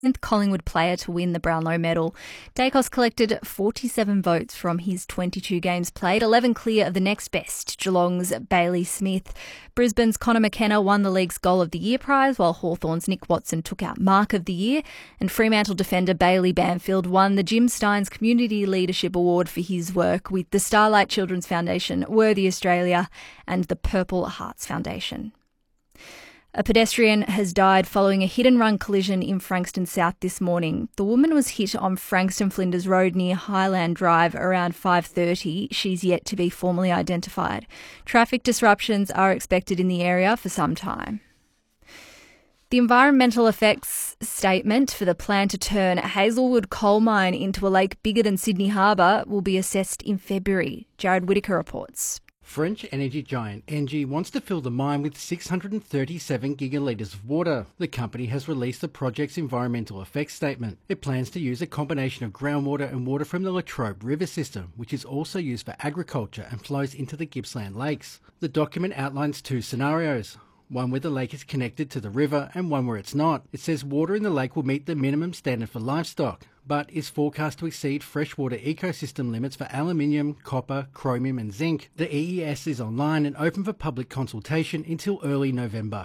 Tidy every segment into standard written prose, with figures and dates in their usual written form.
Collingwood player to win the Brownlow medal. Daicos collected 47 votes from his 22 games played, 11 clear of the next best, Geelong's Bailey Smith. Brisbane's Connor McKenna won the league's Goal of the Year prize, while Hawthorn's Nick Watson took out Mark of the Year. And Fremantle defender Bailey Banfield won the Jim Steins Community Leadership Award for his work with the Starlight Children's Foundation, Worthy Australia and the Purple Hearts Foundation. A pedestrian has died following a hit-and-run collision in Frankston South this morning. The woman was hit on Frankston Flinders Road near Highland Drive around 5:30. She's yet to be formally identified. Traffic disruptions are expected in the area for some time. The environmental effects statement for the plan to turn Hazelwood coal mine into a lake bigger than Sydney Harbour will be assessed in February. Jared Whittaker reports. French energy giant Engie wants to fill the mine with 637 gigalitres of water. The company has released the project's environmental effects statement. It plans to use a combination of groundwater and water from the Latrobe River system, which is also used for agriculture and flows into the Gippsland Lakes. The document outlines two scenarios. One where the lake is connected to the river and one where it's not. It says water in the lake will meet the minimum standard for livestock, but is forecast to exceed freshwater ecosystem limits for aluminium, copper, chromium and zinc. The EES is online and open for public consultation until early November.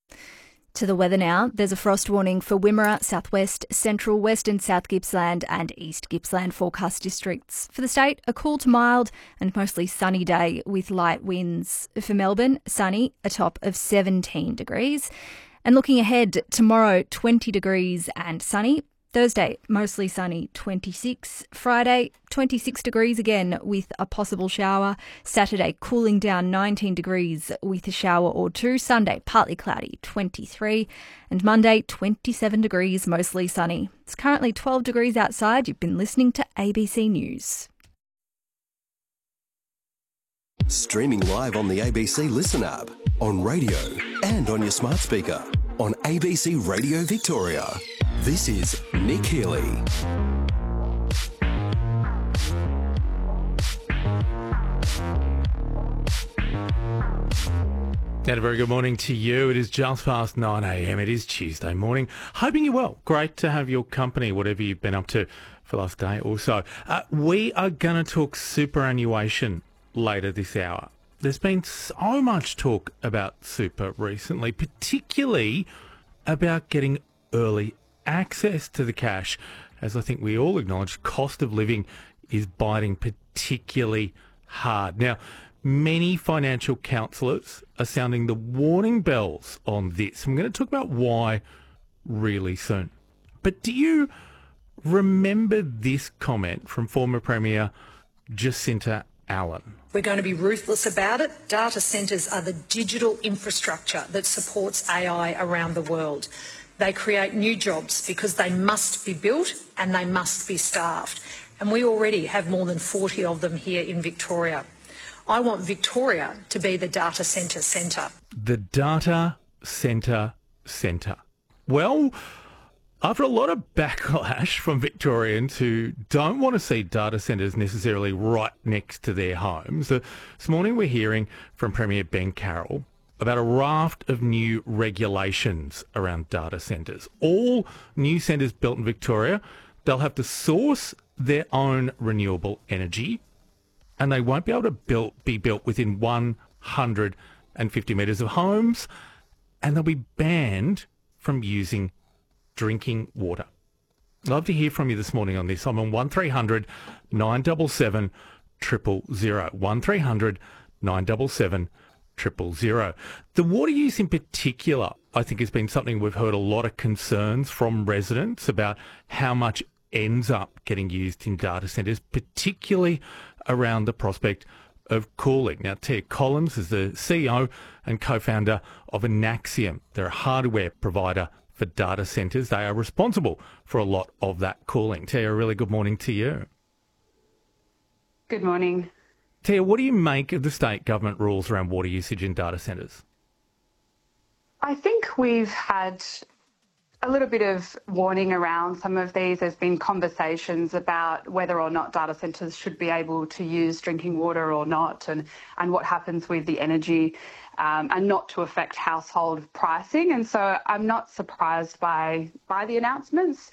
To the weather now. There's a frost warning for Wimmera, southwest, central, western South Gippsland and east Gippsland forecast districts. For the state, a cool to mild and mostly sunny day with light winds. For Melbourne, sunny, a top of 17 degrees. And looking ahead, tomorrow, 20 degrees and sunny. Thursday, mostly sunny, 26. Friday, 26 degrees again with a possible shower. Saturday, cooling down 19 degrees with a shower or two. Sunday, partly cloudy, 23. And Monday, 27 degrees, mostly sunny. It's currently 12 degrees outside. You've been listening to ABC News. Streaming live on the ABC Listen app, on radio and on your smart speaker. On ABC Radio Victoria. This is Nick Healy. And a very good morning to you. It is just past 9 a.m. It is Tuesday morning. Hoping you're well. Great to have your company, whatever you've been up to for the last day or so. We are going to talk superannuation later this hour. There's been so much talk about super recently, particularly about getting early access to the cash. As I think we all acknowledge, cost of living is biting particularly hard. Now, many financial counsellors are sounding the warning bells on this. I'm going to talk about why really soon. But do you remember this comment from former Premier Jacinta Allen? We're going to be ruthless about it. Data centres are the digital infrastructure that supports AI around the world. They create new jobs because they must be built and they must be staffed. And we already have more than 40 of them here in Victoria. I want Victoria to be the data centre. The data centre. Well, after a lot of backlash from Victorians who don't want to see data centres necessarily right next to their homes, this morning we're hearing from Premier Ben Carroll about a raft of new regulations around data centres. All new centres built in Victoria, they'll have to source their own renewable energy and they won't be able to be built within 150 metres of homes, and they'll be banned from using drinking water. I'd love to hear from you this morning on this. I'm on 1300 977 000. 1300 977 000. The water use in particular, I think, has been something we've heard a lot of concerns from residents about how much ends up getting used in data centres, particularly around the prospect of cooling. Now, Tia Collins is the CEO and co-founder of Anaxium. They're a hardware provider for data centres. They are responsible for a lot of that cooling. Tia, a really good morning to you. Good morning. Tia, what do you make of the state government rules around water usage in data centres? I think we've had a little bit of warning around some of these. There's been conversations about whether or not data centres should be able to use drinking water or not, and what happens with the energy, and not to affect household pricing. And so I'm not surprised by the announcements.